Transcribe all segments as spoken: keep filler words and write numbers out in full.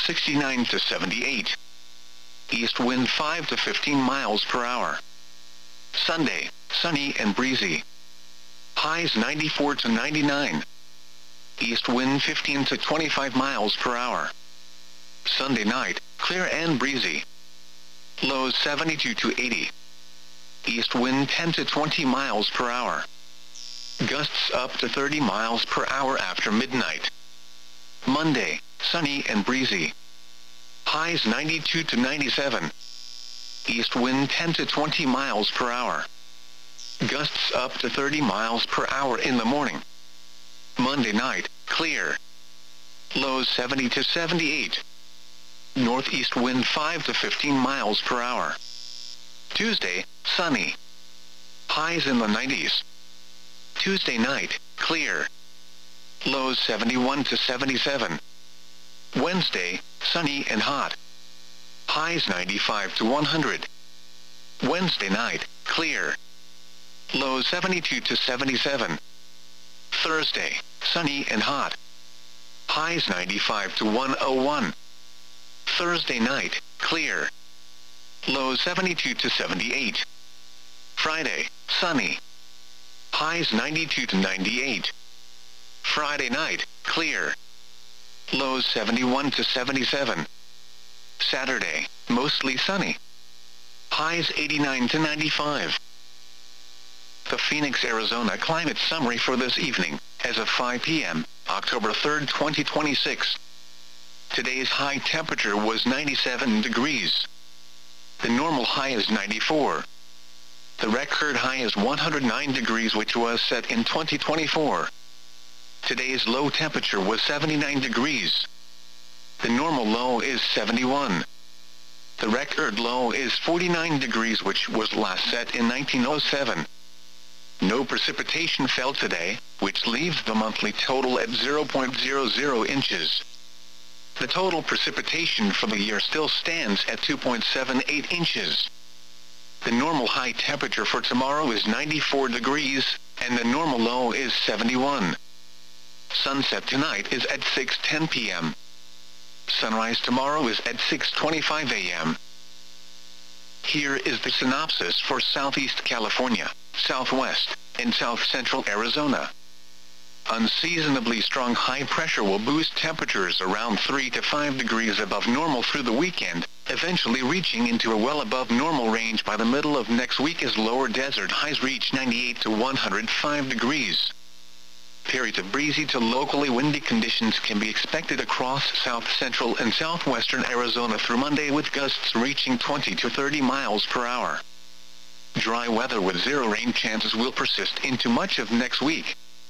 sixty-nine to seventy-eight. East wind five to fifteen miles per hour. Sunday, sunny and breezy. Highs ninety-four to ninety-nine. East wind fifteen to twenty-five miles per hour. Sunday night, clear and breezy. Lows seventy-two to eighty. East wind ten to twenty miles per hour. Gusts up to thirty miles per hour after midnight. Monday, sunny and breezy. Highs ninety-two to ninety-seven. East wind ten to twenty miles per hour. Gusts up to thirty miles per hour in the morning. Monday night, clear. Lows seventy to seventy-eight. Northeast wind five to fifteen miles per hour. Tuesday, sunny. Highs in the nineties. Tuesday night, clear. Lows seventy-one to seventy-seven. Wednesday, sunny and hot. Highs ninety-five to one hundred. Wednesday night, clear. Lows seventy-two to seventy-seven. Thursday, sunny and hot. Highs ninety-five to one oh one. Thursday night, clear. Lows seventy-two to seventy-eight. Friday, sunny. Highs ninety-two to ninety-eight. Friday night, clear. Lows seventy-one to seventy-seven. Saturday, mostly sunny. Highs eighty-nine to ninety-five. The Phoenix, Arizona climate summary for this evening, as of five p m, October third, twenty twenty-six. Today's high temperature was ninety-seven degrees. The normal high is ninety-four. The record high is one hundred nine degrees, which was set in twenty twenty-four. Today's low temperature was seventy-nine degrees. The normal low is seventy-one. The record low is forty-nine degrees, which was last set in nineteen oh seven. No precipitation fell today, which leaves the monthly total at zero point zero zero inches. The total precipitation for the year still stands at two point seven eight inches. The normal high temperature for tomorrow is ninety-four degrees, and the normal low is seventy-one. Sunset tonight is at six ten p m Sunrise tomorrow is at six twenty-five a m Here is the synopsis for Southeast California, Southwest, and South Central Arizona. Unseasonably strong high pressure will boost temperatures around three to five degrees above normal through the weekend, eventually reaching into a well above normal range by the middle of next week as lower desert highs reach ninety-eight to one hundred five degrees. Periods of breezy to locally windy conditions can be expected across south central and southwestern Arizona through Monday, with gusts reaching twenty to thirty miles per hour. Dry weather with zero rain chances will persist into much of next week.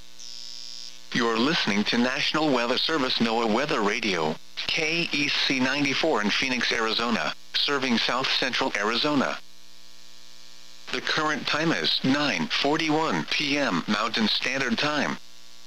You're listening to National Weather Service NOAA Weather Radio, K E C ninety-four in Phoenix, Arizona, serving south central Arizona. The current time is nine forty-one p m Mountain Standard Time.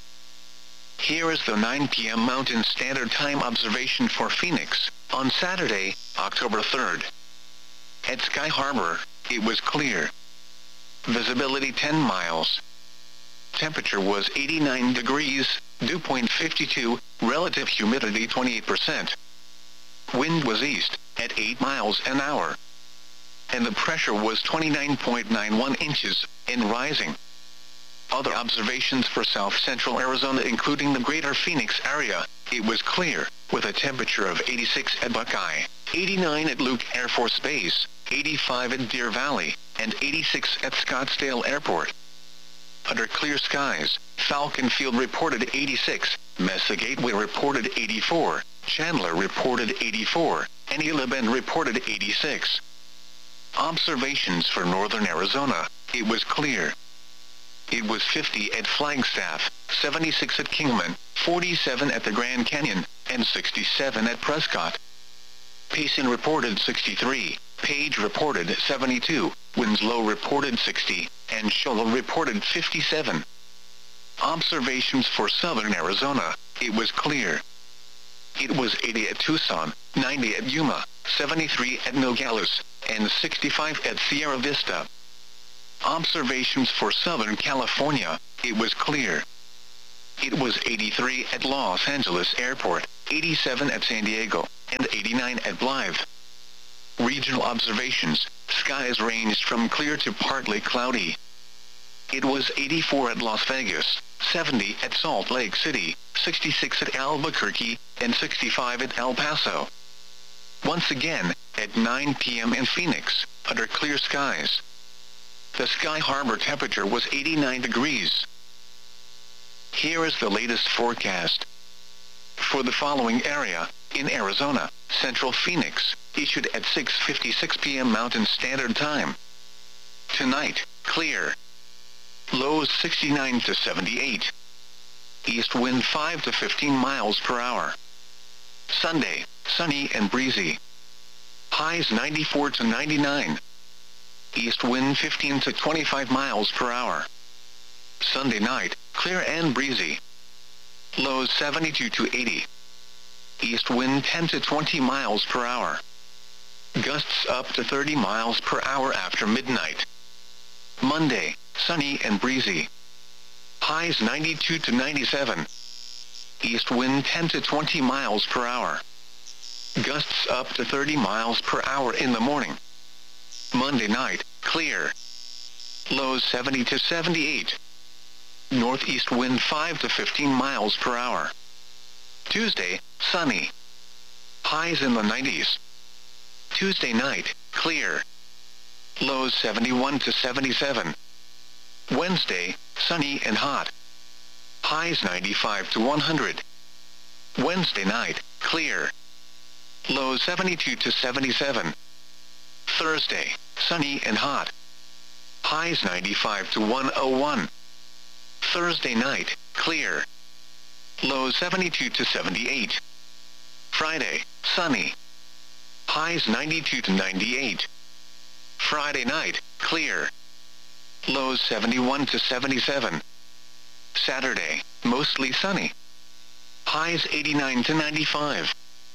Here is the nine p m Mountain Standard Time observation for Phoenix, on Saturday, October third. At Sky Harbor, it was clear. Visibility ten miles. Temperature was eighty-nine degrees, dew point fifty-two, relative humidity twenty-eight percent. Wind was east, at eight miles an hour. And the pressure was twenty-nine point nine one inches, and rising. Other observations for south central Arizona, including the greater Phoenix area, it was clear, with a temperature of eighty-six at Buckeye, eighty-nine at Luke Air Force Base, eighty-five at Deer Valley, and eighty-six at Scottsdale Airport. Under clear skies, Falcon Field reported eighty-six, Mesa Gateway reported eighty-four, Chandler reported eighty-four, and Isla Bend reported eighty-six. Observations for northern Arizona, it was clear. It was fifty at Flagstaff, seventy-six at Kingman, forty-seven at the Grand Canyon, and sixty-seven at Prescott. Payson reported sixty-three, Page reported seventy-two, Winslow reported sixty, and Shola reported fifty-seven. Observations for southern Arizona, it was clear. It was eighty at Tucson, ninety at Yuma, seventy-three at Nogales, and sixty-five at Sierra Vista. Observations for Southern California, it was clear. It was eighty-three at Los Angeles Airport, eighty-seven at San Diego, and eighty-nine at Blythe. Regional observations: skies ranged from clear to partly cloudy. It was eighty-four at Las Vegas, seventy at Salt Lake City, sixty-six at Albuquerque, and sixty-five at El Paso. Once again, at nine p m in Phoenix, under clear skies, the Sky Harbor temperature was eighty-nine degrees. Here is the latest forecast. For the following area, in Arizona, Central Phoenix, issued at six fifty-six p m Mountain Standard Time. Tonight, clear. Lows sixty-nine to seventy-eight. East wind five to fifteen miles per hour. Sunday, sunny and breezy. Highs ninety-four to ninety-nine. East wind fifteen to twenty-five miles per hour. Sunday night, clear and breezy. Lows seventy-two to eighty. East wind ten to twenty miles per hour. Gusts up to thirty miles per hour after midnight. Monday, sunny and breezy. Highs ninety-two to ninety-seven. East wind ten to twenty miles per hour. Gusts up to thirty miles per hour in the morning. Monday night, clear. Lows seventy to seventy-eight. Northeast wind five to fifteen miles per hour. Tuesday, sunny. Highs in the nineties. Tuesday night, clear. Lows seventy-one to seventy-seven. Wednesday, sunny and hot. Highs ninety-five to one hundred. Wednesday night, clear. Lows seventy-two to seventy-seven. Thursday, sunny and hot. Highs ninety-five to one oh one. Thursday night, clear. Lows seventy-two to seventy-eight. Friday, sunny. Highs ninety-two to ninety-eight. Friday night, clear. Lows seventy-one to seventy-seven. Saturday, mostly sunny. Highs eighty-nine to ninety-five.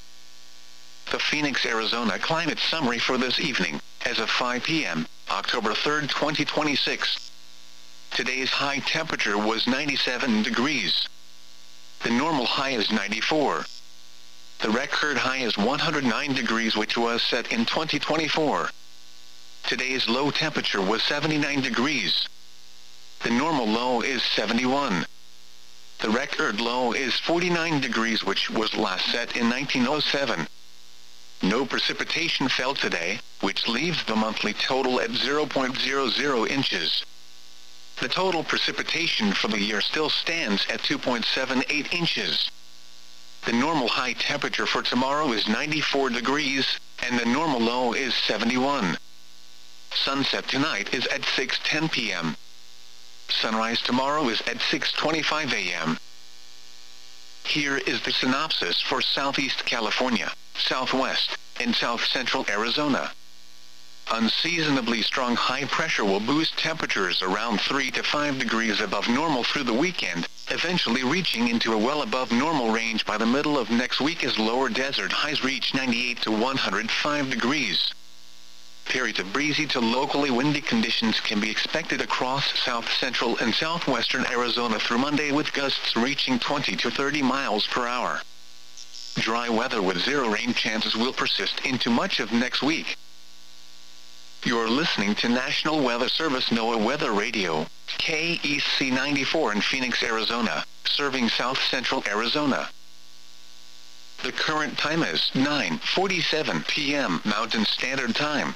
The Phoenix, Arizona climate summary for this evening, as of five p m, October third, twenty twenty-six. Today's high temperature was ninety-seven degrees. The normal high is ninety-four. The record high is one hundred nine degrees, which was set in twenty twenty-four. Today's low temperature was seventy-nine degrees. The normal low is seventy-one. The record low is forty-nine degrees, which was last set in nineteen oh seven. No precipitation fell today, which leaves the monthly total at zero point zero zero inches. The total precipitation for the year still stands at two point seven eight inches. The normal high temperature for tomorrow is ninety-four degrees, and the normal low is seventy-one. Sunset tonight is at six ten p m Sunrise tomorrow is at six twenty-five a m Here is the synopsis for Southeast California, Southwest, and South Central Arizona. Unseasonably strong high pressure will boost temperatures around three to five degrees above normal through the weekend, eventually reaching into a well above normal range by the middle of next week as lower desert highs reach ninety-eight to one hundred five degrees. Periods of breezy to locally windy conditions can be expected across south central and southwestern Arizona through Monday, with gusts reaching twenty to thirty miles per hour. Dry weather with zero rain chances will persist into much of next week. You're listening to National Weather Service NOAA Weather Radio, K E C ninety-four in Phoenix, Arizona, serving south central Arizona. The current time is nine forty-seven p m Mountain Standard Time.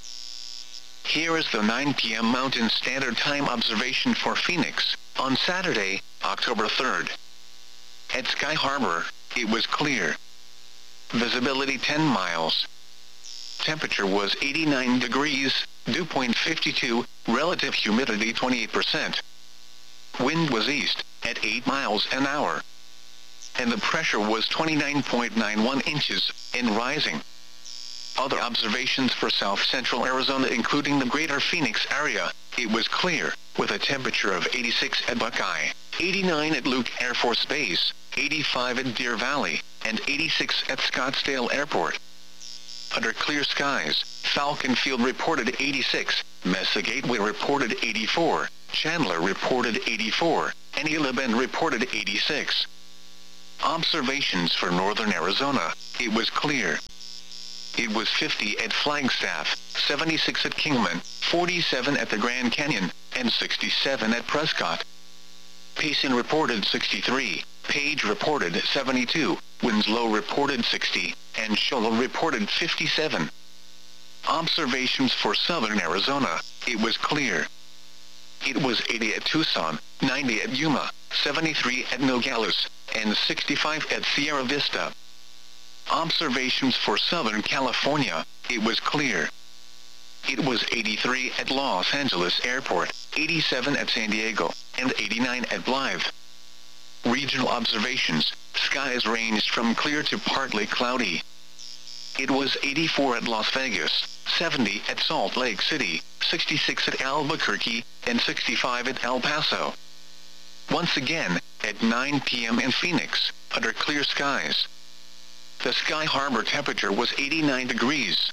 Here is the nine p m Mountain Standard Time observation for Phoenix, on Saturday, October third. At Sky Harbor, it was clear. Visibility ten miles. Temperature was eighty-nine degrees, dew point fifty-two, relative humidity twenty-eight percent. Wind was east, at eight miles an hour. And the pressure was twenty-nine point nine one inches, and rising. Other observations for south central Arizona, including the greater Phoenix area, it was clear, with a temperature of eighty-six at Buckeye, eighty-nine at Luke Air Force Base, eighty-five at Deer Valley, and eighty-six at Scottsdale Airport. Under clear skies, Falcon Field reported eighty-six, Mesa Gateway reported eighty-four, Chandler reported eighty-four, and Ela Bend reported eighty-six. Observations for northern Arizona, it was clear. It was fifty at Flagstaff, seventy-six at Kingman, forty-seven at the Grand Canyon, and sixty-seven at Prescott. Payson reported sixty-three, Page reported seventy-two, Winslow reported sixty, and Shola reported fifty-seven. Observations for southern Arizona, it was clear. It was eighty at Tucson, ninety at Yuma, seventy-three at Nogales, and sixty-five at Sierra Vista. Observations for Southern California, it was clear. It was eighty-three at Los Angeles Airport, eighty-seven at San Diego, and eighty-nine at Blythe. Regional observations, skies ranged from clear to partly cloudy. It was eighty-four at Las Vegas, seventy at Salt Lake City, sixty-six at Albuquerque, and sixty-five at El Paso. Once again, at nine p m in Phoenix, under clear skies. The Sky Harbor temperature was eighty-nine degrees.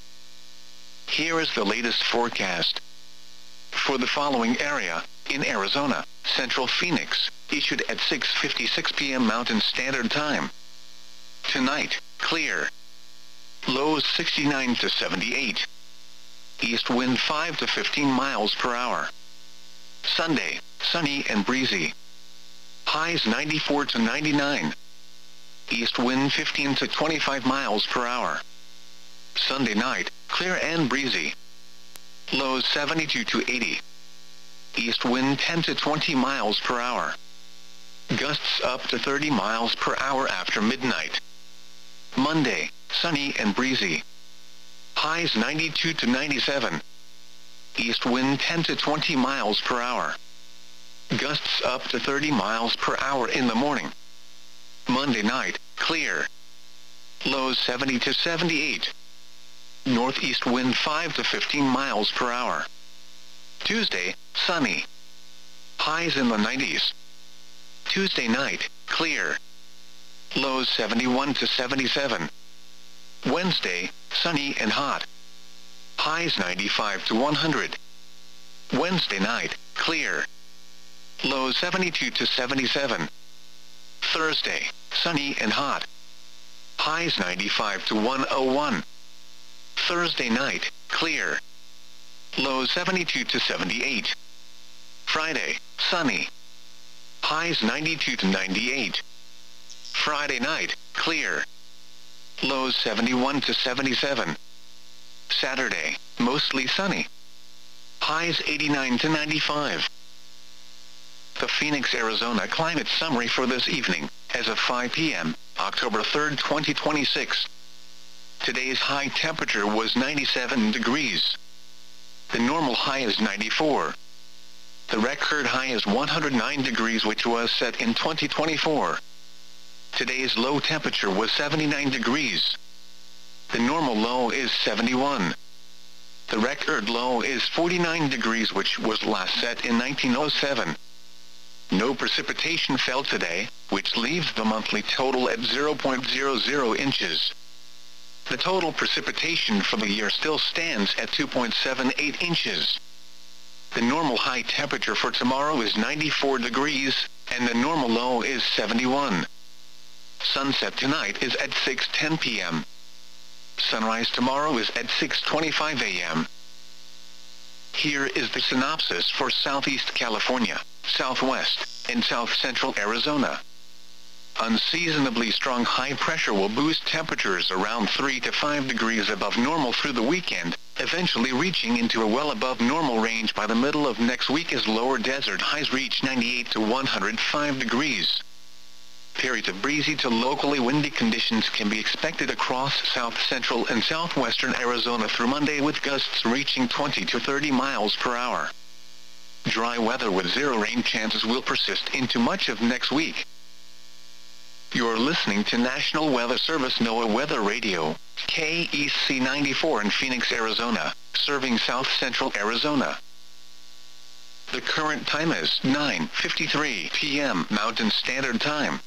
Here is the latest forecast. For the following area, in Arizona, Central Phoenix, issued at six fifty-six p m Mountain Standard Time. Tonight, clear. Lows sixty-nine to seventy-eight. East wind five to fifteen miles per hour. Sunday, sunny and breezy. Highs ninety-four to ninety-nine. East wind fifteen to twenty-five miles per hour. Sunday night, clear and breezy. Lows seventy-two to eighty. East wind ten to twenty miles per hour. Gusts up to thirty miles per hour after midnight. Monday, sunny and breezy. Highs ninety-two to ninety-seven. East wind ten to twenty miles per hour. Gusts up to thirty miles per hour in the morning. Monday night, clear. Lows seventy to seventy-eight. Northeast wind five to fifteen miles per hour. Tuesday, sunny. Highs in the nineties. Tuesday night, clear. Lows seventy-one to seventy-seven. Wednesday, sunny and hot. Highs ninety-five to one hundred. Wednesday night, clear. Lows seventy-two to seventy-seven. Thursday, sunny and hot. Highs ninety-five to one oh one. Thursday night, clear. Lows seventy-two to seventy-eight. Friday, sunny. Highs ninety-two to ninety-eight. Friday night, clear. Lows seventy-one to seventy-seven. Saturday, mostly sunny. Highs eighty-nine to ninety-five. The Phoenix, Arizona climate summary for this evening, as of five p m, October third, twenty twenty-six. Today's high temperature was ninety-seven degrees. The normal high is ninety-four. The record high is one hundred nine degrees, which was set in twenty twenty-four. Today's low temperature was seventy-nine degrees. The normal low is seventy-one. The record low is forty-nine degrees, which was last set in nineteen oh seven. No precipitation fell today, which leaves the monthly total at zero point zero zero inches. The total precipitation for the year still stands at two point seven eight inches. The normal high temperature for tomorrow is ninety-four degrees, and the normal low is seventy-one. Sunset tonight is at six ten p m Sunrise tomorrow is at six twenty-five a m Here is the synopsis for Southeast California, Southwest, and South Central Arizona. Unseasonably strong high pressure will boost temperatures around three to five degrees above normal through the weekend, eventually reaching into a well above normal range by the middle of next week as lower desert highs reach ninety-eight to one hundred five degrees. Periods of breezy to locally windy conditions can be expected across south central and southwestern Arizona through Monday, with gusts reaching twenty to thirty miles per hour. Dry weather with zero rain chances will persist into much of next week. You're listening to National Weather Service NOAA Weather Radio, K E C ninety-four in Phoenix, Arizona, serving south central Arizona. The current time is nine fifty-three p m Mountain Standard Time.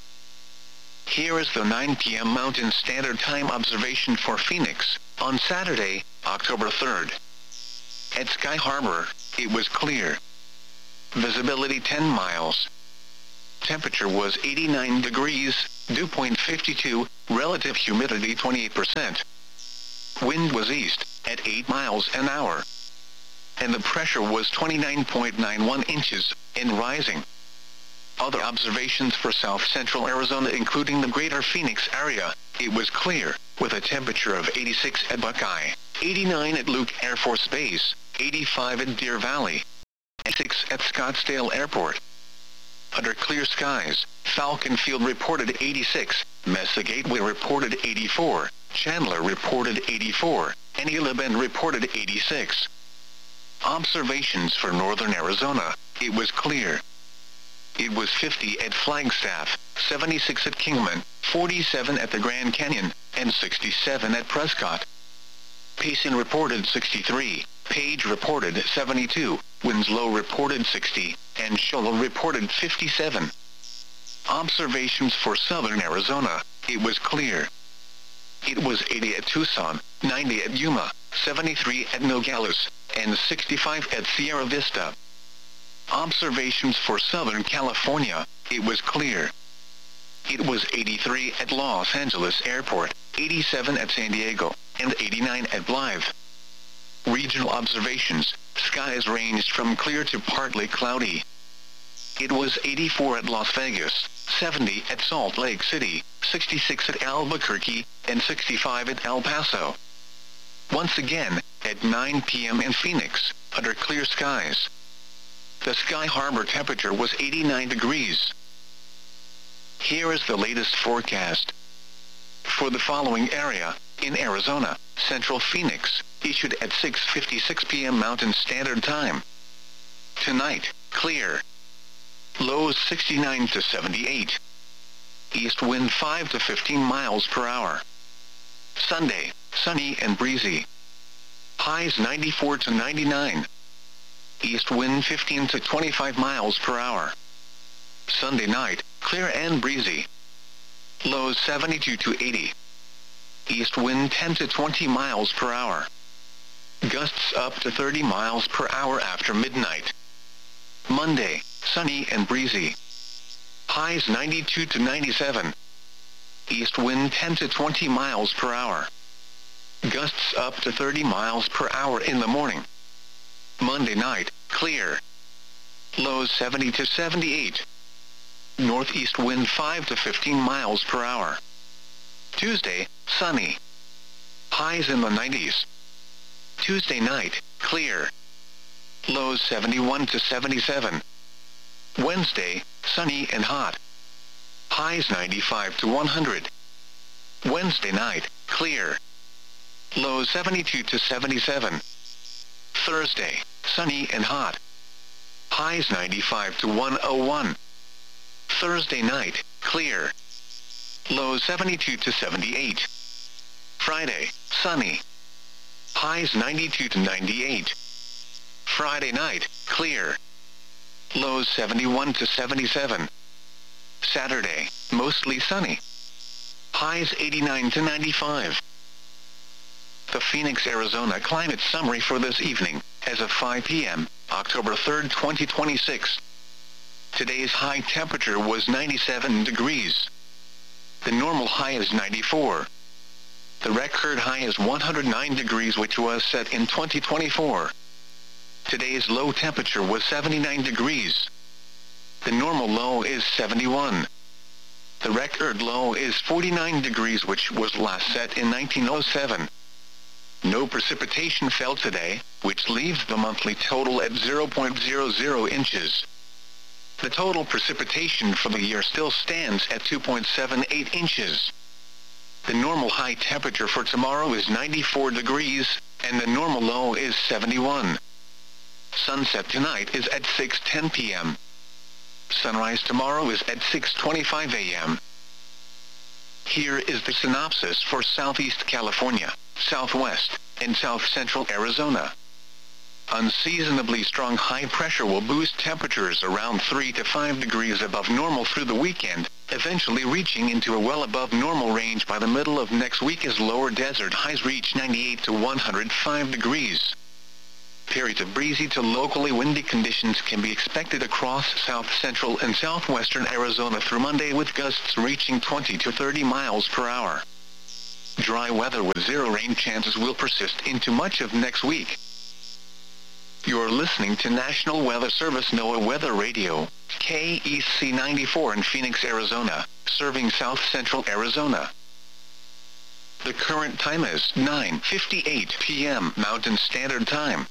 Here is the nine p m Mountain Standard Time observation for Phoenix, on Saturday, October third. At Sky Harbor, it was clear. Visibility ten miles. temperature was eighty-nine degrees, dew point fifty-two, relative humidity twenty-eight percent. Wind was east, at eight miles an hour. And the pressure was twenty-nine point nine one inches, and rising. Other observations for south-central Arizona including the greater Phoenix area, it was clear, with a temperature of eighty-six at Buckeye, eighty-nine at Luke Air Force Base, eighty-five at Deer Valley, and six at Scottsdale Airport. Under clear skies, Falcon Field reported eighty-six, Mesa Gateway reported eighty-four, Chandler reported eighty-four, and Gila Bend reported eighty-six. Observations for northern Arizona, it was clear. It was fifty at Flagstaff, seventy-six at Kingman, forty-seven at the Grand Canyon, and sixty-seven at Prescott. Payson reported sixty-three, Page reported seventy-two, Winslow reported sixty, and Shoal reported fifty-seven. Observations for southern Arizona, it was clear. It was eighty at Tucson, ninety at Yuma, seventy-three at Nogales, and sixty-five at Sierra Vista. Observations for Southern California, it was clear. It was eighty-three at Los Angeles Airport, eighty-seven at San Diego, and eighty-nine at Blythe. Regional observations, skies ranged from clear to partly cloudy. It was eighty-four at Las Vegas, seventy at Salt Lake City, sixty-six at Albuquerque, and sixty-five at El Paso. Once again, at nine p m in Phoenix, under clear skies. The Sky Harbor temperature was eighty-nine degrees. Here is the latest forecast. For the following area, in Arizona, Central Phoenix, issued at six fifty-six p m Mountain Standard Time. Tonight, clear. Lows sixty-nine to seventy-eight. East wind five to fifteen miles per hour. Sunday, sunny and breezy. Highs ninety-four to ninety-nine. East wind fifteen to twenty-five miles per hour. Sunday night, clear and breezy. Lows seventy-two to eighty. East wind ten to twenty miles per hour. Gusts up to thirty miles per hour after midnight. Monday, sunny and breezy. Highs ninety-two to ninety-seven. East wind ten to twenty miles per hour. Gusts up to thirty miles per hour in the morning. Monday night, clear. Lows seventy to seventy-eight. Northeast wind five to fifteen miles per hour. Tuesday, sunny. Highs in the nineties. Tuesday night, clear. Lows seventy-one to seventy-seven. Wednesday, sunny and hot. Highs ninety-five to one hundred. Wednesday night, clear. Lows seventy-two to seventy-seven. Thursday, sunny and hot. Highs ninety-five to one oh one. Thursday night, clear. Lows seventy-two to seventy-eight. Friday, sunny. Highs ninety-two to ninety-eight. Friday night, clear. Lows seventy-one to seventy-seven. Saturday, mostly sunny. Highs eighty-nine to ninety-five. The Phoenix, Arizona climate summary for this evening, as of five p m, October third, twenty twenty-six. Today's high temperature was ninety-seven degrees. The normal high is ninety-four. The record high is one hundred nine degrees, which was set in twenty twenty-four. Today's low temperature was seventy-nine degrees. The normal low is seventy-one. The record low is forty-nine degrees, which was last set in nineteen oh seven. No precipitation fell today, which leaves the monthly total at zero point zero zero inches. The total precipitation for the year still stands at two point seven eight inches. The normal high temperature for tomorrow is ninety-four degrees, and the normal low is seventy-one. Sunset tonight is at six ten p m Sunrise tomorrow is at six twenty-five a m Here is the synopsis for Southeast California, Southwest, and South Central Arizona. Unseasonably strong high pressure will boost temperatures around three to five degrees above normal through the weekend, eventually reaching into a well above normal range by the middle of next week as lower desert highs reach ninety-eight to one hundred five degrees. Periods of breezy to locally windy conditions can be expected across south central and southwestern Arizona through Monday, with gusts reaching twenty to thirty miles per hour. Dry weather with zero rain chances will persist into much of next week. You're listening to National Weather Service NOAA Weather Radio, K E C ninety-four in Phoenix, Arizona, serving south central Arizona. The current time is nine fifty-eight p m Mountain Standard Time.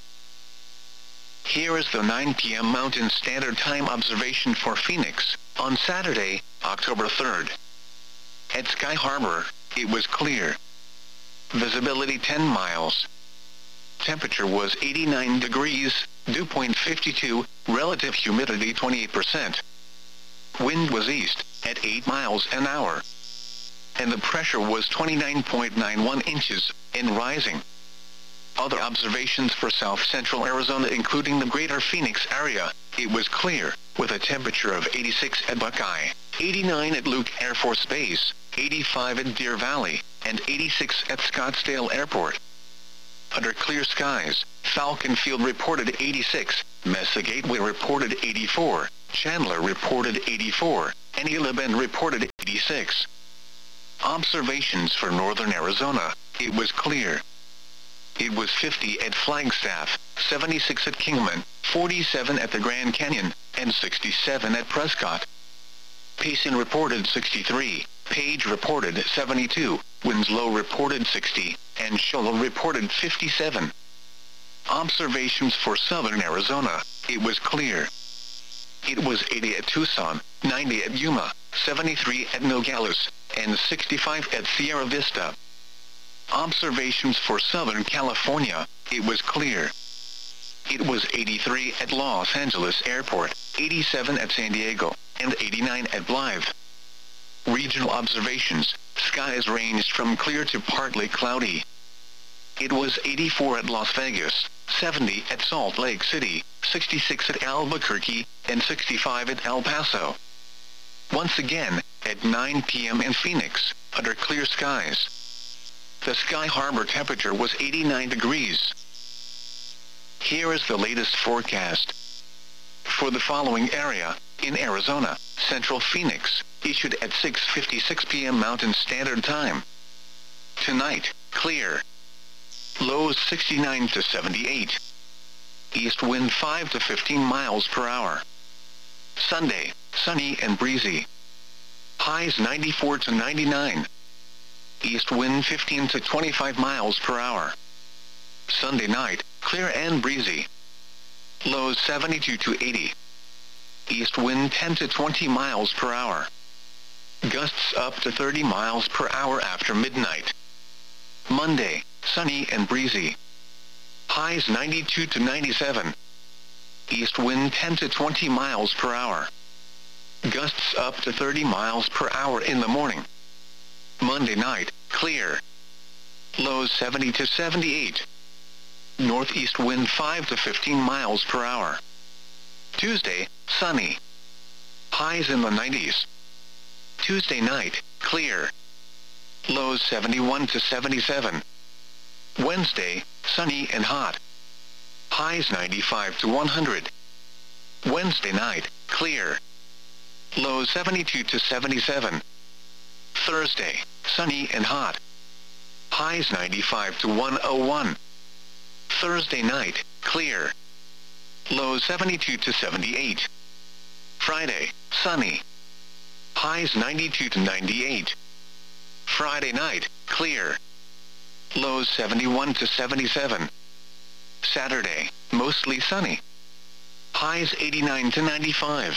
Here is the nine p m Mountain Standard Time observation for Phoenix, on Saturday, October third. At Sky Harbor, it was clear. Visibility ten miles. Temperature was eighty-nine degrees, dew point fifty-two, relative humidity twenty-eight percent. Wind was east, at eight miles an hour. And the pressure was twenty-nine point nine one inches, and rising. Other observations for south central Arizona, including the greater Phoenix area, it was clear, with a temperature of eighty-six at Buckeye, eighty-nine at Luke Air Force Base, eighty-five at Deer Valley, and eighty-six at Scottsdale Airport. Under clear skies, Falcon Field reported eighty-six, Mesa Gateway reported eighty-four, Chandler reported eighty-four, and Gila Bend reported eighty-six. Observations for northern Arizona, it was clear. It was fifty at Flagstaff, seventy-six at Kingman, forty-seven at the Grand Canyon, and sixty-seven at Prescott. Payson reported sixty-three, Page reported seventy-two, Winslow reported sixty, and Shoal reported fifty-seven. Observations for southern Arizona, it was clear. It was eighty at Tucson, ninety at Yuma, seventy-three at Nogales, and sixty-five at Sierra Vista. Observations for Southern California, it was clear. It was eighty-three at Los Angeles Airport, eighty-seven at San Diego, and eighty-nine at Blythe. Regional observations, skies ranged from clear to partly cloudy. It was eighty-four at Las Vegas, seventy at Salt Lake City, sixty-six at Albuquerque, and sixty-five at El Paso. Once again, at nine p m in Phoenix, under clear skies. The Sky Harbor temperature was eighty-nine degrees. Here is the latest forecast. For the following area, in Arizona, Central Phoenix, issued at six fifty-six p m Mountain Standard Time. Tonight, clear. Lows sixty-nine to seventy-eight. East wind five to fifteen miles per hour. Sunday, sunny and breezy. Highs ninety-four to ninety-nine. East wind fifteen to twenty-five miles per hour. Sunday night, clear and breezy. Lows seventy-two to eighty. East wind ten to twenty miles per hour. Gusts up to thirty miles per hour after midnight. Monday, sunny and breezy. Highs ninety-two to ninety-seven. East wind ten to twenty miles per hour. Gusts up to thirty miles per hour in the morning. Monday night, clear. Lows seventy to seventy-eight. Northeast wind five to fifteen miles per hour. Tuesday, sunny. Highs in the nineties. Tuesday night, clear. Lows seventy-one to seventy-seven. Wednesday, sunny and hot. Highs ninety-five to one hundred. Wednesday night, clear. Lows seventy-two to seventy-seven. Thursday, sunny and hot. Highs ninety-five to one oh one. Thursday night, clear. Lows seventy-two to seventy-eight. Friday, sunny. Highs ninety-two to ninety-eight. Friday night, clear. Lows seventy-one to seventy-seven. Saturday, mostly sunny. Highs eighty-nine to ninety-five.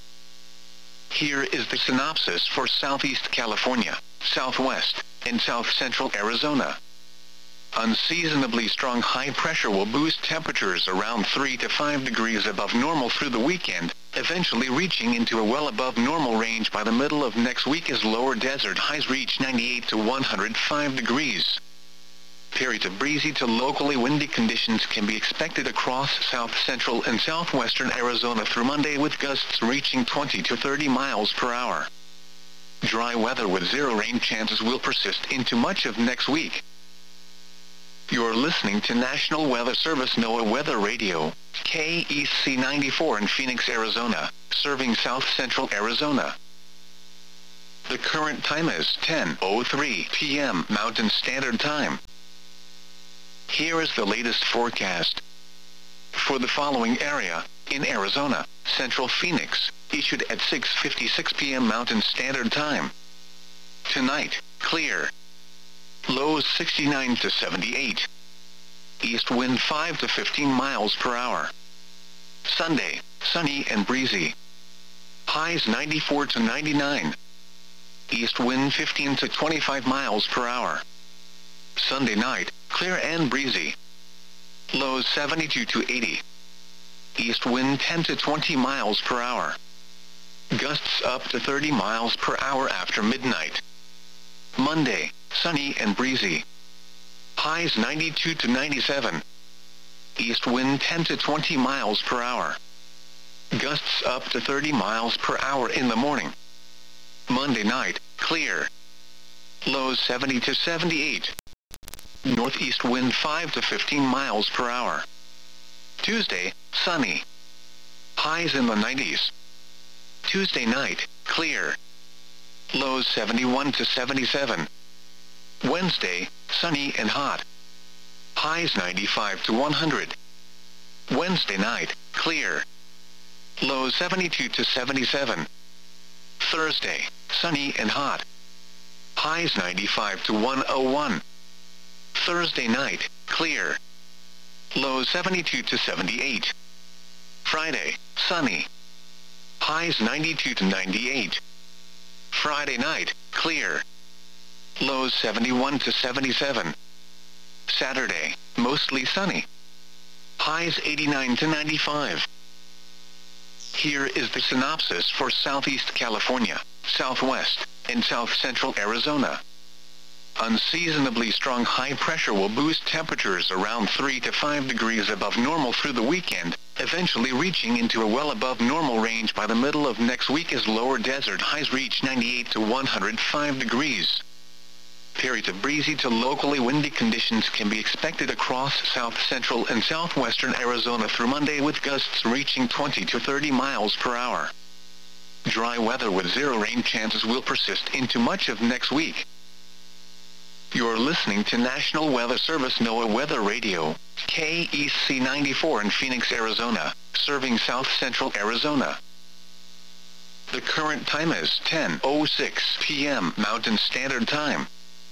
Here is the synopsis for Southeast California, Southwest, and South Central Arizona. Unseasonably strong high pressure will boost temperatures around three to five degrees above normal through the weekend, eventually reaching into a well above normal range by the middle of next week as lower desert highs reach ninety-eight to one hundred five degrees. Periods of breezy to locally windy conditions can be expected across south central and southwestern Arizona through Monday, with gusts reaching twenty to thirty miles per hour. Dry weather with zero rain chances will persist into much of next week. You're listening to National Weather Service NOAA Weather Radio, K E C ninety-four in Phoenix, Arizona, serving South Central Arizona. The current time is ten oh three p m Mountain Standard Time. Here is the latest forecast. For the following area, in Arizona, Central Phoenix, issued at six fifty-six p m Mountain Standard Time. Tonight, clear. Lows sixty-nine to seventy-eight. East wind five to fifteen miles per hour. Sunday, sunny and breezy. Highs ninety-four to ninety-nine. East wind fifteen to twenty-five miles per hour. Sunday night, clear and breezy. Lows seventy-two to eighty. East wind ten to twenty miles per hour. Gusts up to thirty miles per hour after midnight. Monday, sunny and breezy. Highs ninety-two to ninety-seven. East wind ten to twenty miles per hour. Gusts up to thirty miles per hour in the morning. Monday night, clear. Lows seventy to seventy-eight. Northeast wind five to fifteen miles per hour. Tuesday, sunny. Highs in the nineties. Tuesday night, clear. Lows seventy-one to seventy-seven. Wednesday, sunny and hot. Highs ninety-five to one hundred. Wednesday night, clear. Lows seventy-two to seventy-seven. Thursday, sunny and hot. Highs ninety-five to one oh one. Thursday night, clear. Lows seventy-two to seventy-eight. Friday, sunny. Highs ninety-two to ninety-eight. Friday night, clear. Lows seventy-one to seventy-seven. Saturday, mostly sunny. Highs eighty-nine to ninety-five. Here is the synopsis for Southeast California, Southwest, and South Central Arizona. Unseasonably strong high pressure will boost temperatures around three to five degrees above normal through the weekend, eventually reaching into a well above normal range by the middle of next week as lower desert highs reach ninety-eight to one hundred five degrees. Periods of breezy to locally windy conditions can be expected across south central and southwestern Arizona through Monday, with gusts reaching twenty to thirty miles per hour. Dry weather with zero rain chances will persist into much of next week. You're listening to National Weather Service NOAA Weather Radio, K E C ninety-four in Phoenix, Arizona, serving South Central Arizona. The current time is ten oh six p m Mountain Standard Time.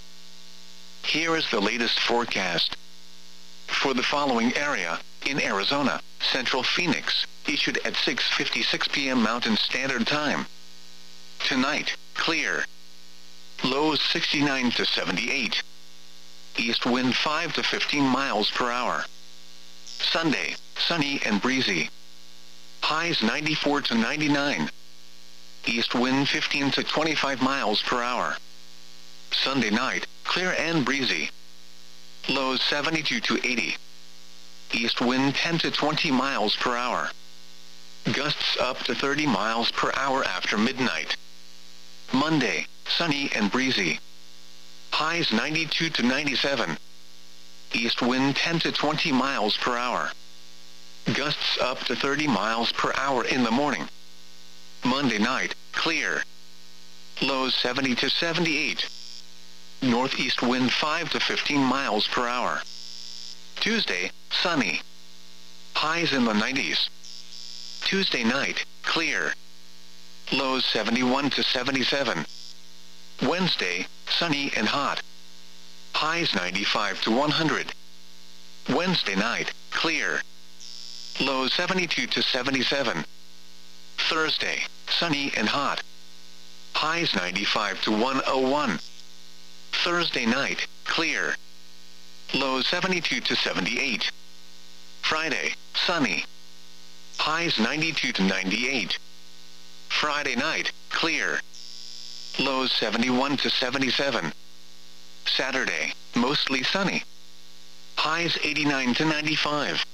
Here is the latest forecast. For the following area, in Arizona, Central Phoenix, issued at six fifty-six p m Mountain Standard Time. Tonight, clear. Lows sixty-nine to seventy-eight. East wind five to fifteen miles per hour. Sunday, sunny and breezy. Highs ninety-four to ninety-nine. East wind fifteen to twenty-five miles per hour. Sunday night, clear and breezy. Lows seventy-two to eighty. East wind ten to twenty miles per hour. Gusts up to thirty miles per hour after midnight. Monday, sunny and breezy. Highs ninety-two to ninety-seven. East wind ten to twenty miles per hour. Gusts up to thirty miles per hour in the morning. Monday night, clear. Lows seventy to seventy-eight. Northeast wind five to fifteen miles per hour. Tuesday, sunny. Highs in the nineties. Tuesday night, clear. Lows seventy-one to seventy-seven. Wednesday, sunny and hot. Highs ninety-five to one hundred. Wednesday night, clear. Lows seventy-two to seventy-seven. Thursday, sunny and hot. Highs ninety-five to one oh one. Thursday night, clear. Lows seventy-two to seventy-eight. Friday, sunny. Highs ninety-two to ninety-eight. Friday night, clear. Lows seventy-one to seventy-seven. Saturday, mostly sunny. Highs eighty-nine to ninety-five.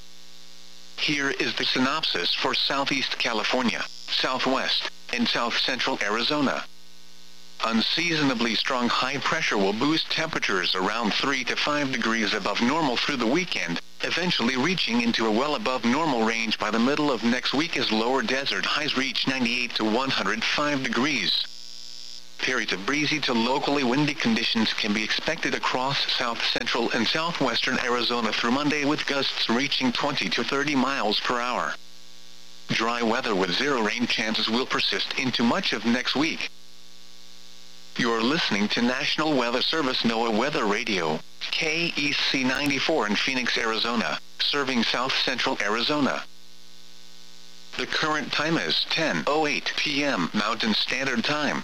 Here is the synopsis for Southeast California, Southwest, and South Central Arizona. Unseasonably strong high pressure will boost temperatures around three to five degrees above normal through the weekend, eventually reaching into a well above normal range by the middle of next week as lower desert highs reach ninety-eight to one hundred five degrees. Periods of breezy to locally windy conditions can be expected across south central and southwestern Arizona through Monday, with gusts reaching twenty to thirty miles per hour. Dry weather with zero rain chances will persist into much of next week. You're listening to National Weather Service NOAA Weather Radio, K E C ninety-four in Phoenix, Arizona, serving south central Arizona. The current time is ten oh eight p m Mountain Standard Time.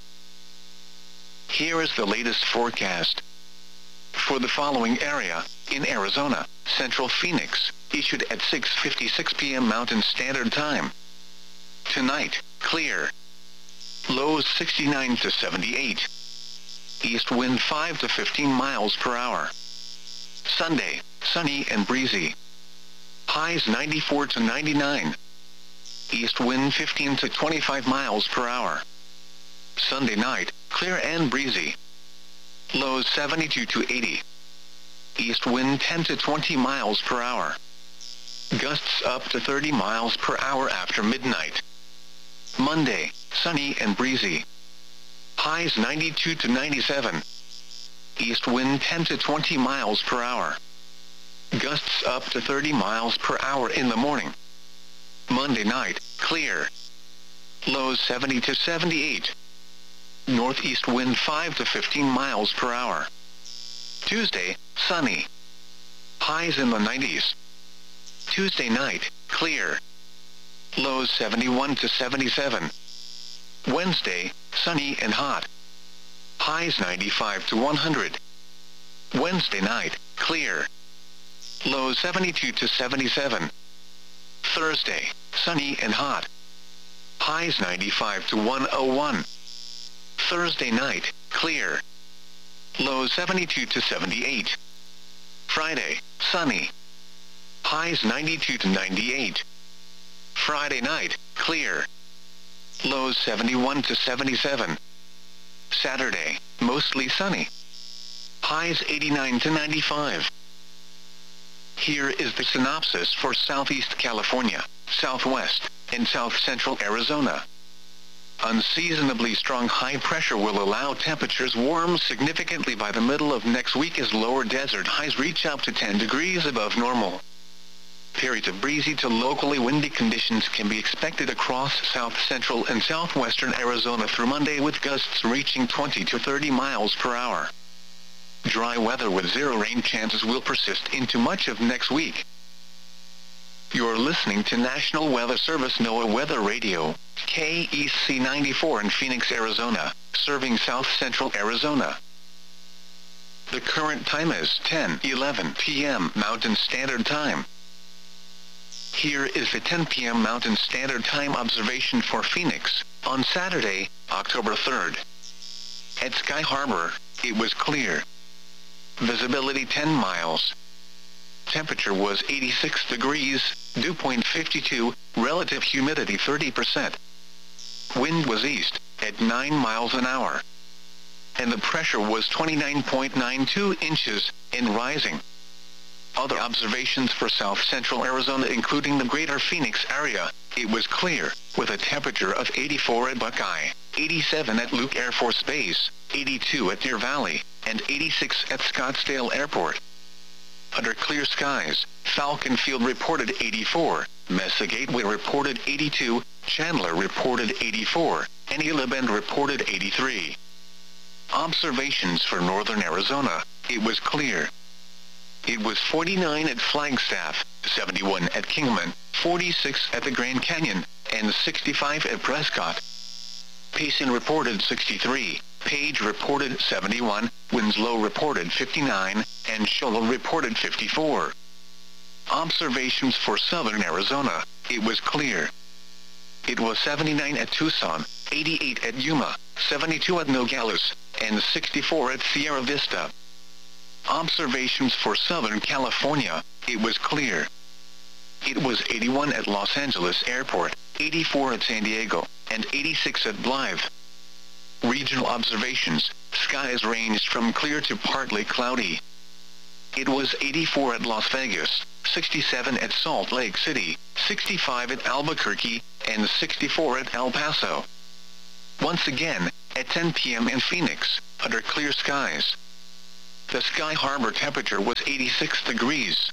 Here is the latest forecast. For the following area, in Arizona, Central Phoenix, issued at six fifty-six p m Mountain Standard Time. Tonight, clear. Lows sixty-nine to seventy-eight. East wind five to fifteen miles per hour. Sunday, sunny and breezy. Highs ninety-four to ninety-nine. East wind fifteen to twenty-five miles per hour. Sunday night, clear and breezy. Lows seventy-two to eighty. East wind ten to twenty miles per hour. Gusts up to thirty miles per hour after midnight. Monday, sunny and breezy. Highs ninety-two to ninety-seven. East wind ten to twenty miles per hour. Gusts up to thirty miles per hour in the morning. Monday night, clear. Lows seventy to seventy-eight. Northeast wind five to fifteen miles per hour. Tuesday, sunny. Highs in the nineties. Tuesday night, clear. Lows seventy-one to seventy-seven. Wednesday, sunny and hot. Highs ninety-five to one hundred. Wednesday night, clear. Lows seventy-two to seventy-seven. Thursday, sunny and hot. Highs ninety-five to one oh one. Thursday night, clear. Lows seventy-two to seventy-eight. Friday, sunny. Highs ninety-two to ninety-eight. Friday night, clear. Lows seventy-one to seventy-seven. Saturday, mostly sunny. Highs eighty-nine to ninety-five. Here is the synopsis for Southeast California, Southwest, and South Central Arizona. Unseasonably strong high pressure will allow temperatures warm significantly by the middle of next week as lower desert highs reach up to ten degrees above normal. Periods of breezy to locally windy conditions can be expected across south central and southwestern Arizona through Monday, with gusts reaching twenty to thirty miles per hour. Dry weather with zero rain chances will persist into much of next week. You're listening to National Weather Service NOAA Weather Radio, K E C ninety-four in Phoenix, Arizona, serving south central Arizona. The current time is ten eleven p m Mountain Standard Time. Here is the ten p m Mountain Standard Time observation for Phoenix, on Saturday, October third. At Sky Harbor, it was clear. Visibility ten miles. Temperature was eighty-six degrees, dew point fifty-two, relative humidity thirty percent. Wind was east, at nine miles an hour. And the pressure was twenty-nine point nine two inches, and rising. Other observations for south central Arizona, including the greater Phoenix area, it was clear, with a temperature of eighty-four at Buckeye, eighty-seven at Luke Air Force Base, eighty-two at Deer Valley, and eighty-six at Scottsdale Airport. Under clear skies, Falcon Field reported eighty-four, Mesa Gateway reported eighty-two, Chandler reported eighty-four, and Gila Bend reported eighty-three. Observations for northern Arizona, it was clear. It was forty-nine at Flagstaff, seventy-one at Kingman, forty-six at the Grand Canyon, and sixty-five at Prescott. Payson reported sixty-three, Page reported seventy-one, Winslow reported fifty-nine, and Shola reported fifty-four. Observations for southern Arizona, it was clear. It was seventy-nine at Tucson, eighty-eight at Yuma, seventy-two at Nogales, and sixty-four at Sierra Vista. Observations for Southern California, it was clear. It was eighty-one at Los Angeles Airport, eighty-four at San Diego, and eighty-six at Blythe. Regional observations, skies ranged from clear to partly cloudy. It was eighty-four at Las Vegas, sixty-seven at Salt Lake City, sixty-five at Albuquerque, and sixty-four at El Paso. Once again, at ten p m in Phoenix, under clear skies. The Sky Harbor temperature was eighty-six degrees.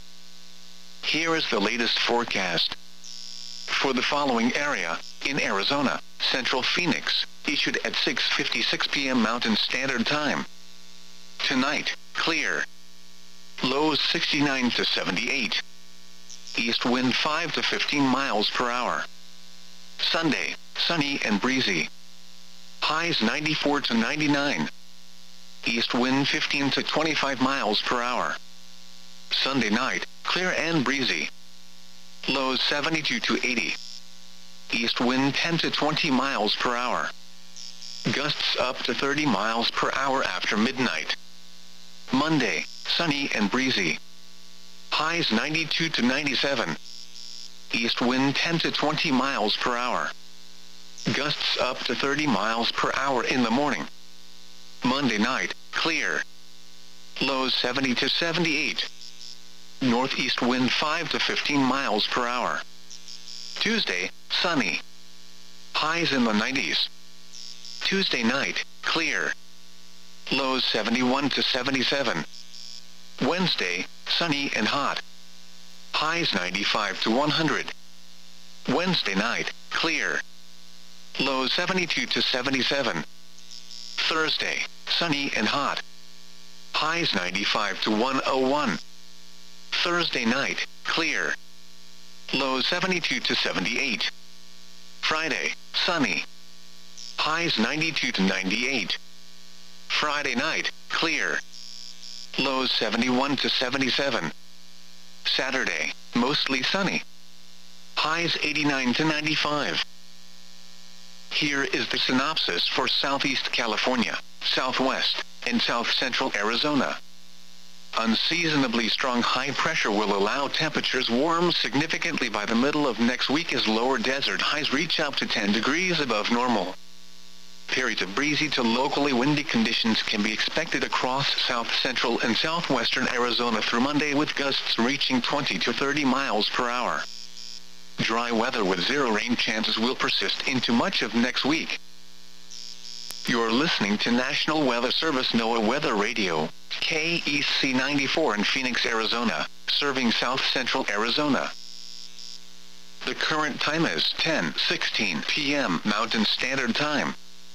Here is the latest forecast. For the following area, in Arizona, Central Phoenix, issued at six fifty-six p m Mountain Standard Time. Tonight, clear. Lows sixty-nine to seventy-eight. East wind five to fifteen miles per hour. Sunday, sunny and breezy. Highs ninety-four to ninety-nine. East wind fifteen to twenty-five miles per hour. Sunday night, clear and breezy. Lows seventy-two to eighty. East wind ten to twenty miles per hour. Gusts up to thirty miles per hour after midnight. Monday, sunny and breezy. Highs ninety-two to ninety-seven. East wind ten to twenty miles per hour. Gusts up to thirty miles per hour in the morning. Monday night, clear. Lows seventy to seventy-eight. Northeast wind five to fifteen miles per hour. Tuesday, sunny. Highs in the nineties. Tuesday night, clear. Lows seventy-one to seventy-seven. Wednesday, sunny and hot. Highs ninety-five to one hundred. Wednesday night, clear. Lows seventy-two to seventy-seven. Thursday, sunny and hot. Highs ninety-five to one oh one. Thursday night, clear. Lows seventy-two to seventy-eight. Friday, sunny. Highs ninety-two to ninety-eight. Friday night, clear. Lows seventy-one to seventy-seven. Saturday, mostly sunny. Highs eighty-nine to ninety-five. Here is the synopsis for Southeast California, Southwest, and South Central Arizona. Unseasonably strong high pressure will allow temperatures warm significantly by the middle of next week as lower desert highs reach up to ten degrees above normal. Periods of breezy to locally windy conditions can be expected across south central and southwestern Arizona through Monday, with gusts reaching twenty to thirty miles per hour. Dry weather with zero rain chances will persist into much of next week. You're listening to National Weather Service NOAA Weather Radio, K E C ninety-four in Phoenix, Arizona, serving south central Arizona. The current time is ten sixteen p m Mountain Standard Time.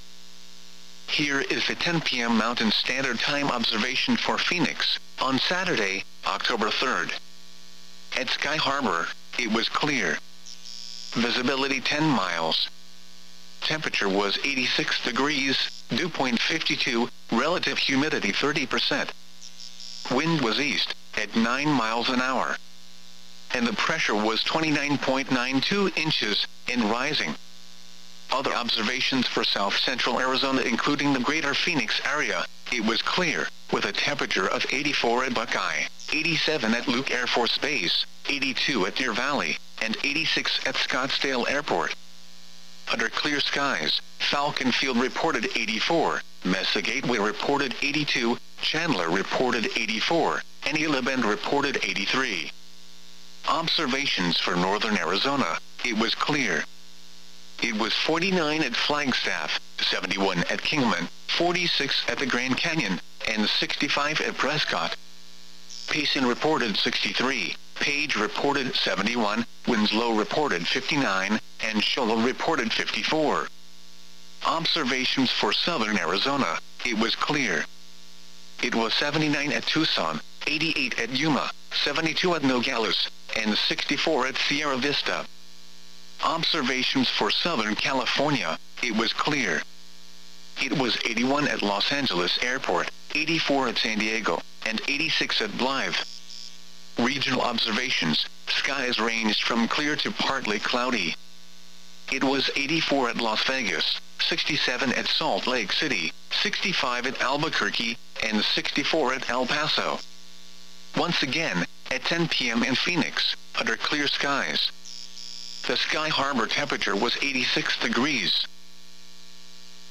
Here is the ten p m Mountain Standard Time observation for Phoenix, on Saturday, October third. At Sky Harbor, it was clear. Visibility ten miles. Temperature was eighty-six degrees, dew point fifty-two, relative humidity thirty percent. Wind was east, at nine miles an hour. And the pressure was twenty-nine point nine two inches, and rising. Other observations for south central Arizona, including the greater Phoenix area, it was clear, with a temperature of eighty-four at Buckeye, eighty-seven at Luke Air Force Base, eighty-two at Deer Valley, and eighty-six at Scottsdale Airport. Under clear skies, Falcon Field reported eighty-four, Mesa Gateway reported eighty-two, Chandler reported eighty-four, and Gila Bend reported eighty-three. Observations for northern Arizona, it was clear. It was forty-nine at Flagstaff, seventy-one at Kingman, forty-six at the Grand Canyon, and sixty-five at Prescott. Payson reported sixty-three, Page reported seventy-one, Winslow reported fifty-nine, and Shoal reported fifty-four. Observations for southern Arizona, it was clear. It was seventy-nine at Tucson, eighty-eight at Yuma, seventy-two at Nogales, and sixty-four at Sierra Vista. Observations for Southern California, it was clear. It was eighty-one at Los Angeles Airport, eighty-four at San Diego, and eighty-six at Blythe. Regional observations, skies ranged from clear to partly cloudy. It was eighty-four at Las Vegas, sixty-seven at Salt Lake City, sixty-five at Albuquerque, and sixty-four at El Paso. Once again, at ten p m in Phoenix, under clear skies. The Sky Harbor temperature was eighty-six degrees.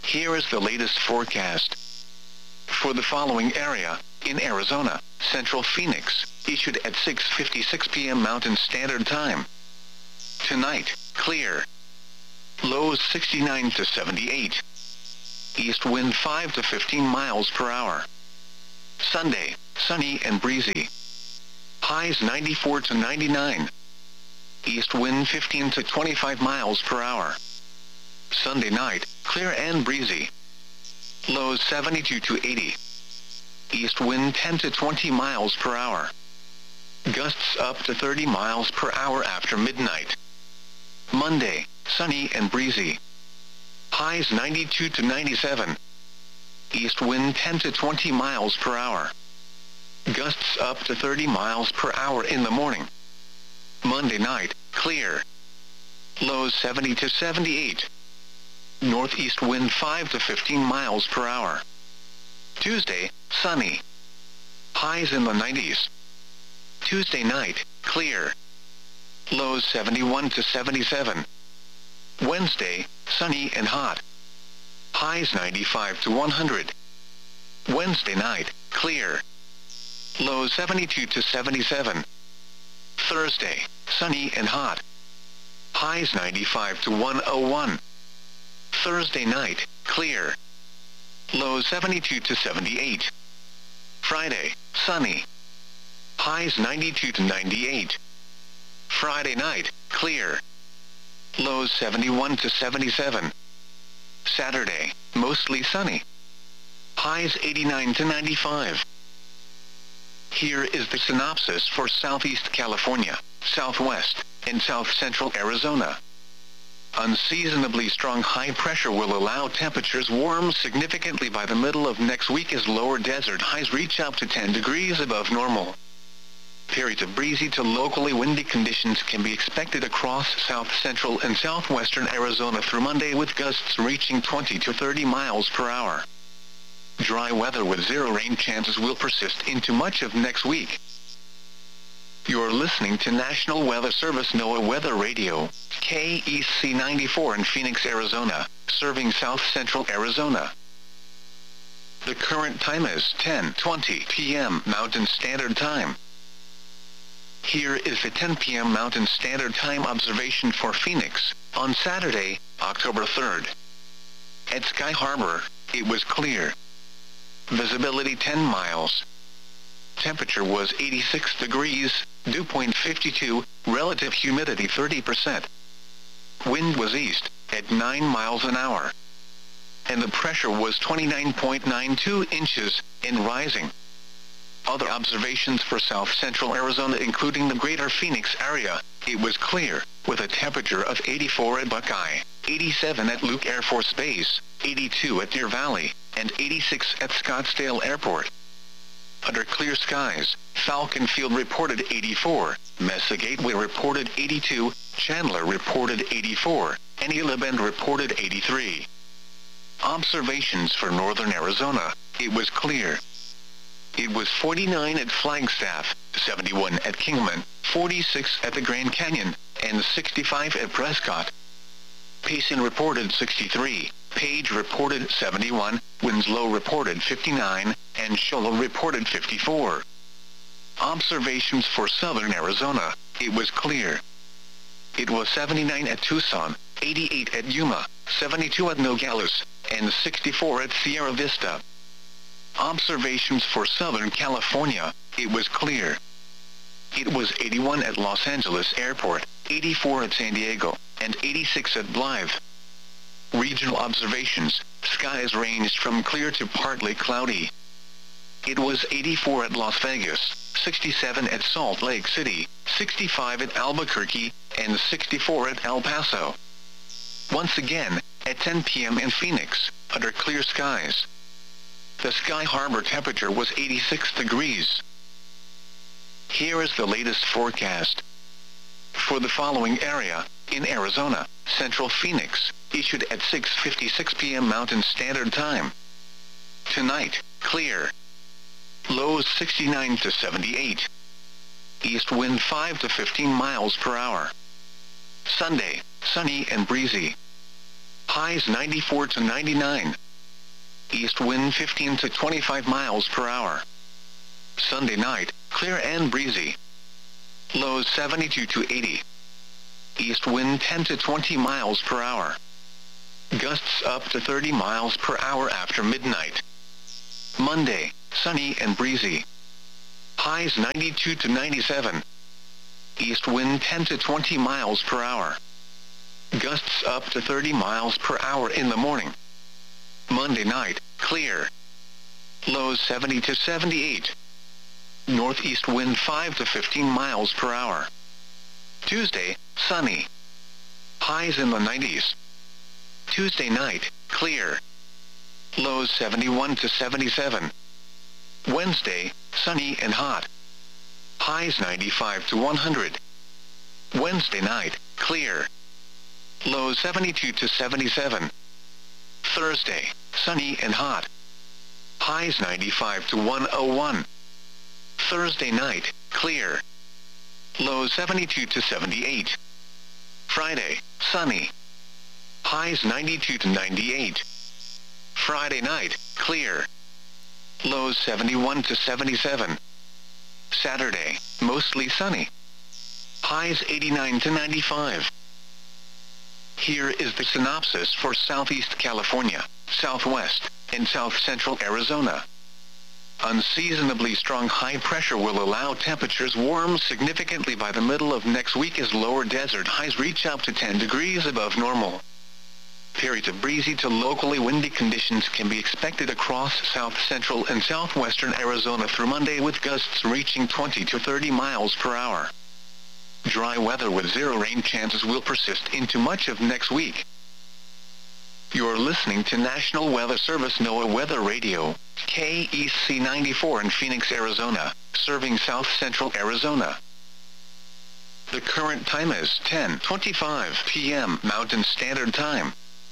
Here is the latest forecast. For the following area, in Arizona, Central Phoenix, issued at six fifty-six p m Mountain Standard Time. Tonight, clear. Lows sixty-nine to seventy-eight. East wind five to fifteen miles per hour. Sunday, sunny and breezy. Highs ninety-four to ninety-nine. East wind fifteen to twenty-five miles per hour. Sunday night, clear and breezy. Lows seventy-two to eighty. East wind ten to twenty miles per hour. Gusts up to thirty miles per hour after midnight. Monday, sunny and breezy. Highs ninety-two to ninety-seven. East wind ten to twenty miles per hour. Gusts up to thirty miles per hour in the morning. Monday night, clear. Lows seventy to seventy-eight. Northeast wind five to fifteen miles per hour. Tuesday, sunny. Highs in the nineties. Tuesday night, clear. Lows seventy-one to seventy-seven. Wednesday, sunny and hot. Highs ninety-five to one hundred. Wednesday night, clear. Lows seventy-two to seventy-seven. Thursday, sunny and hot. Highs ninety-five to one oh one. Thursday night, clear. Lows seventy-two to seventy-eight. Friday, sunny. Highs ninety-two to ninety-eight. Friday night, clear. Lows seventy-one to seventy-seven. Saturday, mostly sunny. Highs eighty-nine to ninety-five. Here is the synopsis for Southeast California, Southwest, and South Central Arizona. Unseasonably strong high pressure will allow temperatures warm significantly by the middle of next week as lower desert highs reach up to ten degrees above normal. Periods of breezy to locally windy conditions can be expected across south central and southwestern Arizona through Monday, with gusts reaching twenty to thirty miles per hour. Dry weather with zero rain chances will persist into much of next week. You're listening to National Weather Service NOAA Weather Radio, K E C ninety-four in Phoenix, Arizona, serving south central Arizona. The current time is ten twenty p m Mountain Standard Time. Here is the ten p m Mountain Standard Time observation for Phoenix, on Saturday, October third. At Sky Harbor, it was clear. Visibility ten miles. Temperature was eighty-six degrees, dew point fifty-two, relative humidity thirty percent. Wind was east, at nine miles an hour. And the pressure was twenty-nine point nine two inches, and rising. Other observations for south central Arizona, including the greater Phoenix area, it was clear, with a temperature of eighty-four at Buckeye, eighty-seven at Luke Air Force Base, eighty-two at Deer Valley, and eighty-six at Scottsdale Airport. Under clear skies, Falcon Field reported eighty-four, Mesa Gateway reported eighty-two, Chandler reported eighty-four, and Gila Bend reported eighty-three. Observations for northern Arizona, it was clear. It was forty-nine at Flagstaff, seventy-one at Kingman, forty-six at the Grand Canyon, and sixty-five at Prescott. Payson reported sixty-three, Page reported seventy-one, Winslow reported fifty-nine, and Shola reported fifty-four. Observations for southern Arizona, it was clear. It was seventy-nine at Tucson, eighty-eight at Yuma, seventy-two at Nogales, and sixty-four at Sierra Vista. Observations for southern California, it was clear. It was eighty-one at Los Angeles Airport, eighty-four at San Diego, and eighty-six at Blythe. Regional observations, skies ranged from clear to partly cloudy. It was eighty-four at Las Vegas, sixty-seven at Salt Lake City, sixty-five at Albuquerque, and sixty-four at El Paso. Once again, at ten p m in Phoenix, under clear skies. The Sky Harbor temperature was eighty-six degrees. Here is the latest forecast. For the following area, in Arizona, Central Phoenix, issued at six fifty-six p m Mountain Standard Time. Tonight, clear. Lows sixty-nine to seventy-eight. East wind five to fifteen miles per hour. Sunday, sunny and breezy. Highs ninety-four to ninety-nine. East wind fifteen to twenty-five miles per hour. Sunday night, clear and breezy. Lows seventy-two to eighty. East wind ten to twenty miles per hour. Gusts up to thirty miles per hour after midnight. Monday, sunny and breezy. Highs ninety-two to ninety-seven. East wind ten to twenty miles per hour. Gusts up to thirty miles per hour in the morning. Monday night, clear. Lows seventy to seventy-eight. Northeast wind five to fifteen miles per hour. Tuesday, sunny. Highs in the nineties. Tuesday night, clear. Lows seventy-one to seventy-seven. Wednesday, sunny and hot. Highs ninety-five to one hundred. Wednesday night, clear. Lows seventy-two to seventy-seven. Thursday, sunny and hot. Highs ninety-five to one oh one. Thursday night, clear. Lows seventy-two to seventy-eight. Friday, sunny. Highs ninety-two to ninety-eight. Friday night, clear. Lows seventy-one to seventy-seven. Saturday, mostly sunny. Highs eighty-nine to ninety-five. Here is the synopsis for Southeast California, Southwest, and South Central Arizona. Unseasonably strong high pressure will allow temperatures warm significantly by the middle of next week as lower desert highs reach up to ten degrees above normal. Periods of breezy to locally windy conditions can be expected across south central and southwestern Arizona through Monday, with gusts reaching twenty to thirty miles per hour. Dry weather with zero rain chances will persist into much of next week. You're listening to National Weather Service NOAA Weather Radio, K E C ninety-four in Phoenix, Arizona, serving south central Arizona. The current time is ten twenty-five p m Mountain Standard Time.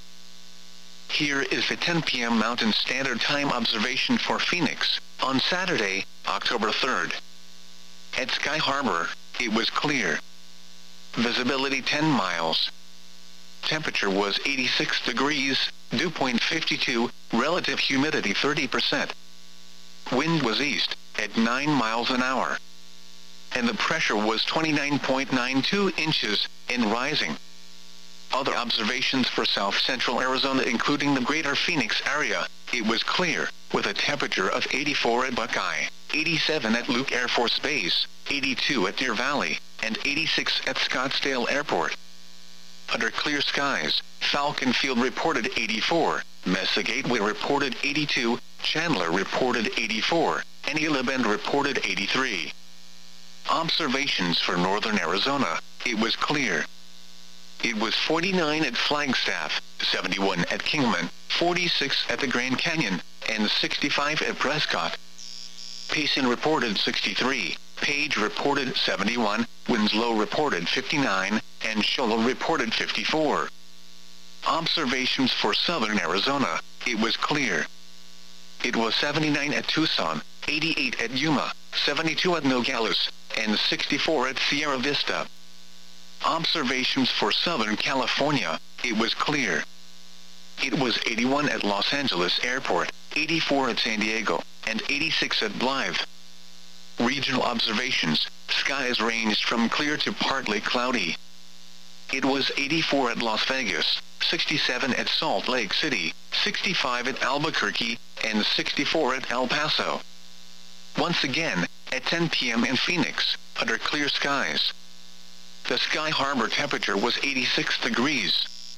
Here is the ten p m Mountain Standard Time observation for Phoenix, on Saturday, October third. At Sky Harbor, it was clear. Visibility ten miles. Temperature was eighty-six degrees, dew point fifty-two, relative humidity thirty percent. Wind was east, at nine miles an hour. And the pressure was twenty-nine point nine two inches, and rising. Other observations for south central Arizona, including the greater Phoenix area, it was clear, with a temperature of eighty-four at Buckeye, eighty-seven at Luke Air Force Base, eighty-two at Deer Valley, and eighty-six at Scottsdale Airport. Under clear skies, Falcon Field reported eighty-four, Mesa Gateway reported eighty-two, Chandler reported eighty-four, and Gila Bend reported eighty-three. Observations for northern Arizona, it was clear. It was forty-nine at Flagstaff, seventy-one at Kingman, forty-six at the Grand Canyon, and sixty-five at Prescott. Payson reported sixty-three, Page reported seventy-one, Winslow reported fifty-nine, and Shola reported fifty-four. Observations for southern Arizona, it was clear. It was seventy-nine at Tucson, eighty-eight at Yuma, seventy-two at Nogales, and sixty-four at Sierra Vista. Observations for southern California, it was clear. It was eighty-one at Los Angeles Airport, eighty-four at San Diego, and eighty-six at Blythe. Regional observations, skies ranged from clear to partly cloudy. It was eighty-four at Las Vegas, sixty-seven at Salt Lake City, sixty-five at Albuquerque, and sixty-four at El Paso. Once again, at ten p m in Phoenix, under clear skies. The Sky Harbor temperature was eighty-six degrees.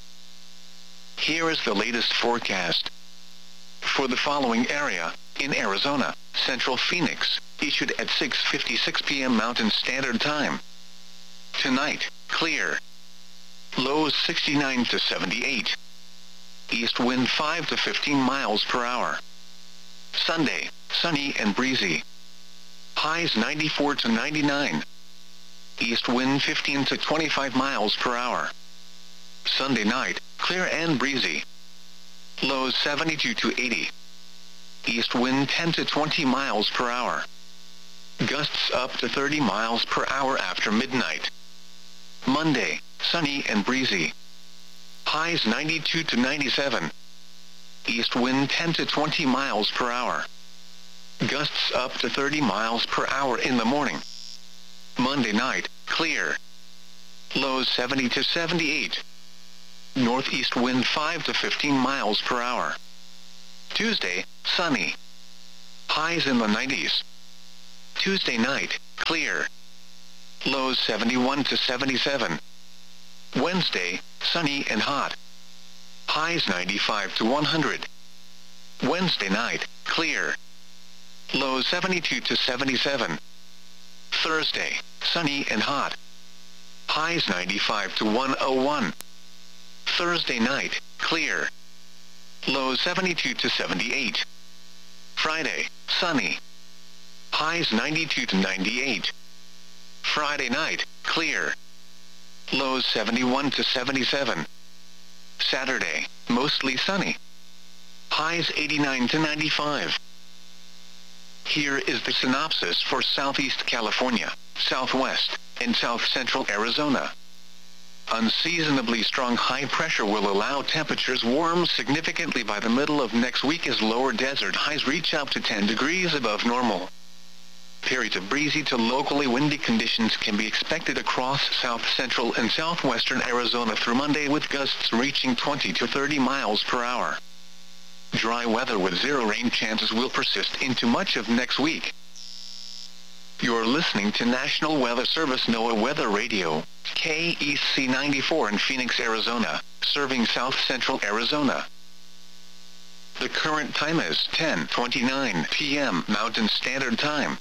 Here is the latest forecast. For the following area, in Arizona, Central Phoenix, issued at six fifty-six p m Mountain Standard Time. Tonight, clear. Lows sixty-nine to seventy-eight. East wind five to fifteen miles per hour. Sunday, sunny and breezy. Highs ninety-four to ninety-nine. East wind fifteen to twenty-five miles per hour. Sunday night, clear and breezy. Lows seventy-two to eighty. East wind ten to twenty miles per hour. Gusts up to thirty miles per hour after midnight. Monday, sunny and breezy. Highs ninety-two to ninety-seven. East wind ten to twenty miles per hour. Gusts up to thirty miles per hour in the morning. Monday night, clear. Lows seventy to seventy-eight. Northeast wind five to fifteen miles per hour. Tuesday, sunny. Highs in the nineties. Tuesday night, clear. Lows seventy-one to seventy-seven. Wednesday, sunny and hot. Highs ninety-five to one hundred. Wednesday night, clear. Lows seventy-two to seventy-seven. Thursday, sunny and hot. Highs ninety-five to one oh one. Thursday night, clear. Lows seventy-two to seventy-eight. Friday, sunny. Highs ninety-two to ninety-eight. Friday night, clear. Lows seventy-one to seventy-seven. Saturday, mostly sunny. Highs eighty-nine to ninety-five. Here is the synopsis for Southeast California, Southwest, and South Central Arizona. Unseasonably strong high pressure will allow temperatures warm significantly by the middle of next week as lower desert highs reach up to ten degrees above normal. Periods of breezy to locally windy conditions can be expected across south central and southwestern Arizona through Monday, with gusts reaching twenty to thirty miles per hour. Dry weather with zero rain chances will persist into much of next week. You're listening to National Weather Service NOAA Weather Radio, K E C ninety-four in Phoenix, Arizona, serving south central Arizona. The current time is ten twenty-nine p m Mountain Standard Time.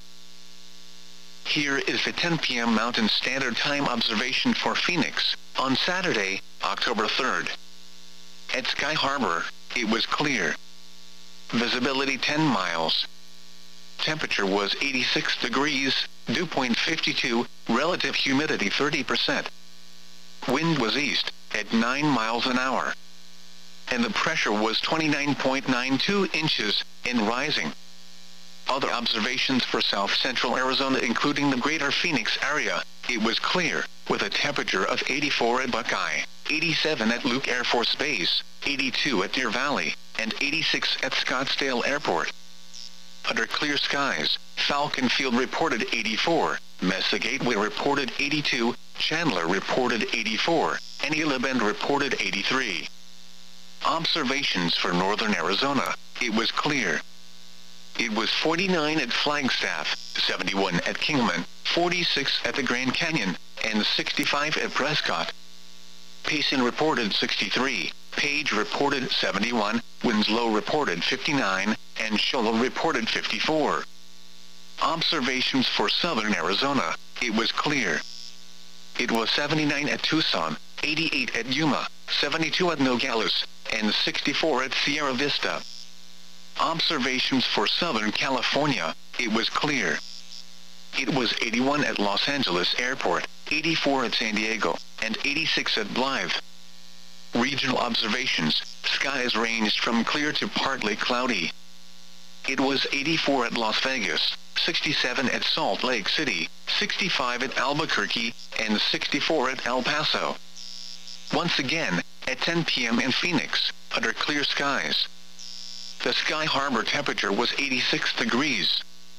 Here is the ten p m Mountain Standard Time observation for Phoenix, on Saturday, October third. At Sky Harbor, it was clear. Visibility ten miles. Temperature was eighty-six degrees, dew point fifty-two, relative humidity thirty percent. Wind was east, at nine miles an hour. And the pressure was twenty-nine point nine two inches, and rising. Other observations for south central Arizona, including the greater Phoenix area, it was clear, with a temperature of eighty-four at Buckeye, eighty-seven at Luke Air Force Base, eighty-two at Deer Valley, and eighty-six at Scottsdale Airport. Under clear skies, Falcon Field reported eighty-four, Mesa Gateway reported eighty-two, Chandler reported eighty-four, and Gila Bend reported eighty-three. Observations for northern Arizona, it was clear. It was forty-nine at Flagstaff, seventy-one at Kingman, forty-six at the Grand Canyon, and sixty-five at Prescott. Payson reported sixty-three, Page reported seventy-one, Winslow reported fifty-nine, and Shoal reported fifty-four. Observations for southern Arizona, it was clear. It was seventy-nine at Tucson, eighty-eight at Yuma, seventy-two at Nogales, and sixty-four at Sierra Vista. Observations for Southern California, it was clear. It was eighty-one at Los Angeles Airport, eighty-four at San Diego, and eighty-six at Blythe. Regional observations, skies ranged from clear to partly cloudy. It was eighty-four at Las Vegas, sixty-seven at Salt Lake City, sixty-five at Albuquerque, and sixty-four at El Paso. Once again, at ten p m in Phoenix, under clear skies. The Sky Harbor temperature was eighty-six degrees.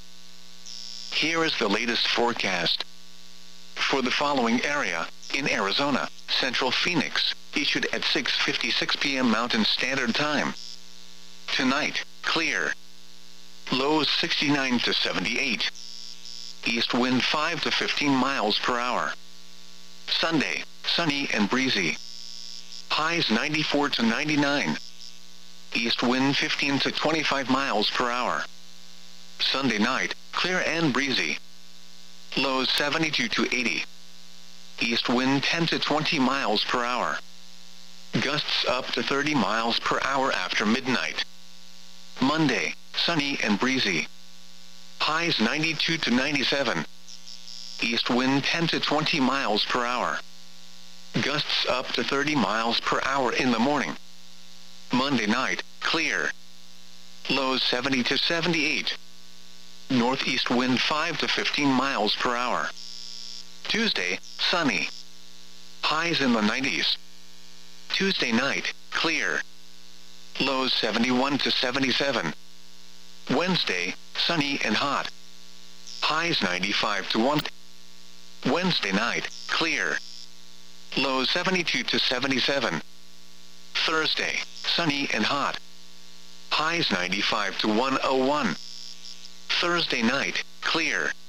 Here is the latest forecast. For the following area, in Arizona, Central Phoenix, issued at six fifty-six p m Mountain Standard Time. Tonight, clear. Lows sixty-nine to seventy-eight. East wind five to fifteen miles per hour. Sunday, sunny and breezy. Highs ninety-four to ninety-nine. East wind fifteen to twenty-five miles per hour. Sunday night, clear and breezy. Lows seventy-two to eighty. East wind ten to twenty miles per hour. Gusts up to thirty miles per hour after midnight. Monday, sunny and breezy. Highs ninety-two to ninety-seven. East wind ten to twenty miles per hour. Gusts up to thirty miles per hour in the morning. Monday night, clear. Lows seventy to seventy-eight. Northeast wind five to fifteen miles per hour. Tuesday, sunny. Highs in the nineties. Tuesday night, clear. Lows seventy-one to seventy-seven. Wednesday, sunny and hot. Highs ninety-five to one. Wednesday night, clear. Lows seventy-two to seventy-seven. Thursday, sunny and hot. Highs ninety-five to one oh one. Thursday night, clear.